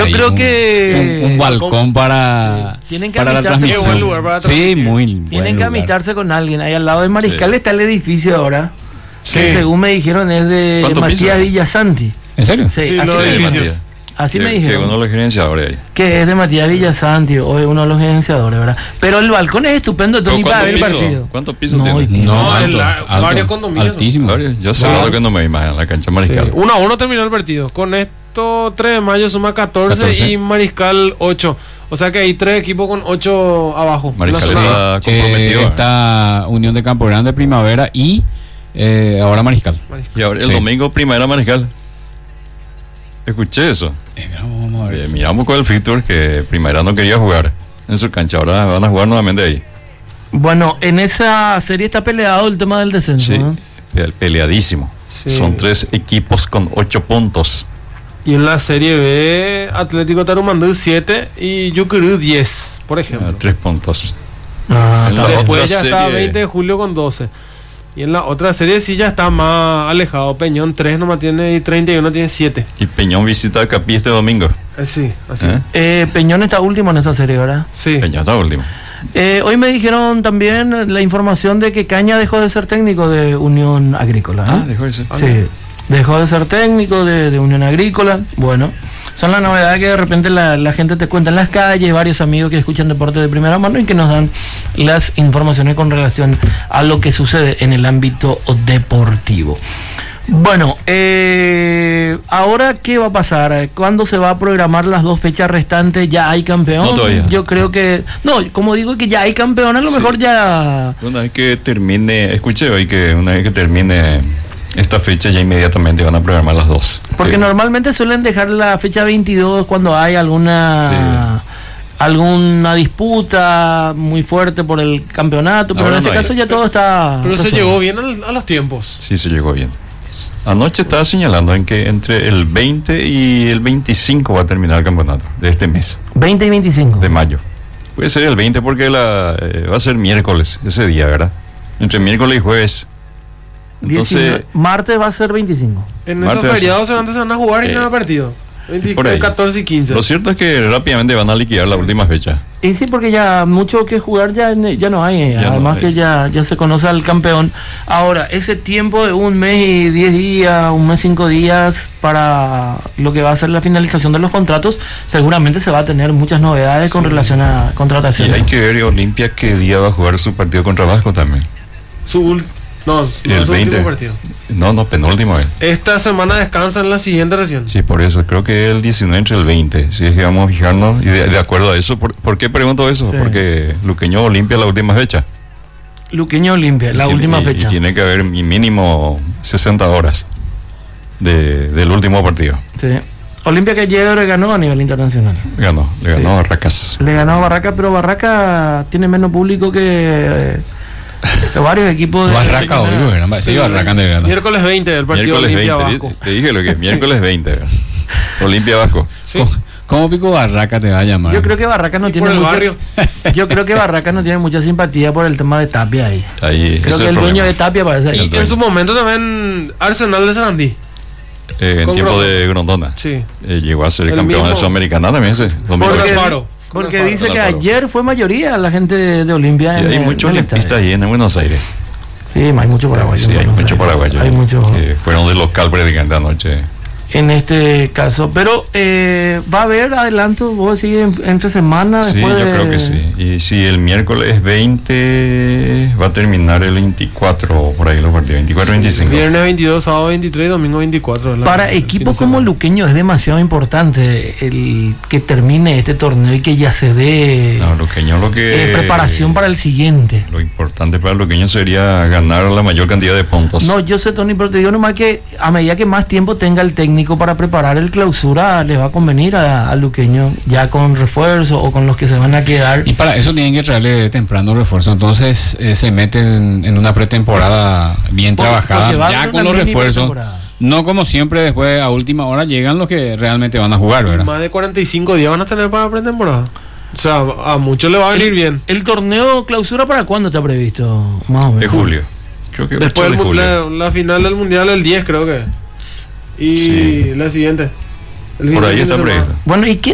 Yo creo que un balcón para, tienen que para la amistarse. transmisión. Qué buen lugar para Sí, transmitir. muy Tienen buen que lugar. amistarse con alguien. Ahí al lado de Mariscal Sí. está el edificio ahora. Sí. Que según me dijeron es de ¿Cuántos Matías pisos? Villasanti. ¿En serio? Sí, Sí, así, los me edificios. dijeron. Así me Que dijeron. uno de los gerenciadores ahí. Que es de Matías Villasanti, o es uno de los gerenciadores, ¿verdad? Pero el balcón es estupendo, Tony, para ver el partido. ¿Cuántos pisos No, tiene? y- No, en varios condominios. Altísimo. Varios. Yo sé lo que no me imagino en la cancha Mariscal. 1-1 terminó el partido. Con esto 3 de mayo suma 14 y Mariscal 8. O sea que hay 3 equipos con 8 abajo. Mariscal En la zona A. está comprometido. Está Unión de Campo Grande, Primavera y ahora Mariscal. Y ahora el Sí. domingo Primera Mariscal. Escuché eso. Vamos a ver. Miramos con el Víctor que Primera no quería jugar en su cancha. Ahora van a jugar nuevamente ahí. Bueno, en esa serie está peleado el tema del descenso. Sí, ¿no? peleadísimo. Sí. Son 3 equipos con 8 puntos. Y en la Serie B, Atlético Tarumandú 7 y Yucurú 10, por ejemplo. 3 puntos. Ah, En la Después otra ya está serie- 20 de julio con 12. Y en la otra serie sí ya está más alejado. Peñón 3 nomás tiene y 31 tiene 7. Y Peñón visita a Capi este domingo. Sí, así. ¿Eh? Peñón está último en esa serie, ¿verdad? Sí. Peñón está último. Hoy me dijeron también la información de que Caña dejó de ser técnico de Unión Agrícola. ¿eh? Dejó ese. Sí, dejó de ser técnico de Unión Agrícola. Bueno, son las novedades que de repente la gente te cuenta en las calles, varios amigos que escuchan deporte de primera mano y que nos dan las informaciones con relación a lo que sucede en el ámbito deportivo. Bueno, ahora ¿qué va a pasar? ¿Cuándo se va a programar las 2 fechas restantes? ¿Ya hay campeón? No, todavía. Yo creo que... No, como digo que ya hay campeón, a lo Sí. mejor ya... Una vez que termine, escuché hoy que una vez que termine esta fecha ya inmediatamente van a programar las 2. Porque normalmente suelen dejar la fecha 22 cuando hay alguna disputa muy fuerte por el campeonato, pero Ahora en este no hay. caso ya todo está... Pero se resuelto. llegó bien a los tiempos. Sí, se llegó bien. Anoche estaba señalando en que entre el 20 y el 25 va a terminar el campeonato de este mes, 20 y 25. de mayo. Puede ser el 20 porque va a ser miércoles ese día, ¿verdad? Entre miércoles y jueves. Entonces, 19. Martes va a ser 25. En Martes esos feriados se van a jugar y nada partido. por ahí. 14 y 15. lo cierto es que rápidamente van a liquidar la última fecha. Y sí, porque ya mucho que jugar ya no hay. Ya no Además hay. que ya se conoce al campeón. Ahora, ese tiempo de un mes y 10 días, un mes 5 días para lo que va a ser la finalización de los contratos, seguramente se va a tener muchas novedades con relación a Y contrataciones. hay que ver Olimpia qué día va a jugar su partido contra Vasco también. No, Y el su 20. último partido. No, penúltimo. Esta semana descansa en la siguiente recién. Sí, por eso, creo que el 19 entre el 20, si es que vamos a fijarnos, y de acuerdo a eso, ¿por qué pregunto eso? Sí. Porque Luqueño Olimpia la última fecha. Luqueño Olimpia, la Y última y fecha. tiene que haber mínimo 60 horas del último partido. Sí. Olimpia que ayer ganó a nivel internacional. Le ganó a Barracas. Le ganó a Barraca, pero Barraca tiene menos público que varios equipos de Barraca hoy, bueno, sí, Barraca de ganar. Miércoles 20 el partido Miércoles Olimpia 20, Vasco. te dije lo que es, miércoles 20. ¿verdad? Olimpia Vasco. Sí. ¿Cómo Pico Barraca te va a llamar? Yo creo que Barraca no Y tiene por el mucha, barrio. yo creo que Barraca no tiene mucha simpatía por el tema de Tapia ahí. Ahí, ese Creo es que el dueño problema. de Tapia parece ahí. Y en su momento también Arsenal de Sarandí. En con tiempo Grondona. de Grondona. Sí. Llegó a ser El campeón de mismo- Sudamericana también ese. 2008. Porque- Porque, Alfaro. porque Alfaro. dice que Alfaro. ayer fue mayoría la gente de Olimpia. Y en hay el- muchos en el olimpistas estadio. ahí en Buenos Aires. Sí, hay mucho paraguayo. Sí, en hay Buenos muchos Aires. paraguayos. Hay mucho que fueron de local prácticamente anoche. en este caso. Pero va a haber adelanto, vos decís, entre semanas. Sí, después yo de- creo que sí. Y si el miércoles 20 va a terminar el 24, por ahí los partidos, 24-25. Viernes 22, sábado 23, domingo 24. Para equipos como Luqueño es demasiado importante el que termine este torneo y que ya se dé No, Luqueño lo que... preparación para el siguiente. Lo importante para Luqueño sería ganar la mayor cantidad de puntos. No, yo sé, Tony, pero te digo nomás que a medida que más tiempo tenga el técnico para preparar el clausura, le va a convenir a Luqueño, ya con refuerzo o con los que se van a quedar. Y para eso tienen que traerle temprano refuerzo. Entonces se meten en una pretemporada bien Porque va trabajada, a haber ya una con los mini refuerzos. pretemporada. No como siempre, después a última hora llegan los que realmente van a jugar, ¿verdad? Más de 45 días van a tener para pretemporada. O sea, a muchos le va a venir bien. ¿El torneo clausura para cuándo está previsto? Más o menos. De julio. Creo que Después 8 de julio. la final del mundial el 10 creo que. Y Sí. la siguiente. El Por fin ahí de está semana. previsto. Bueno, ¿y quién